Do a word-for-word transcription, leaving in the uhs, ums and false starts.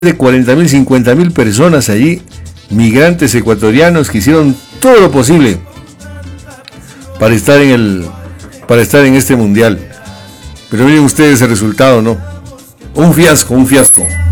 de cuarenta mil, cincuenta mil personas allí, migrantes ecuatorianos que hicieron todo lo posible para estar en el, para estar en este mundial. Pero miren ustedes el resultado, ¿no? Un fiasco, un fiasco.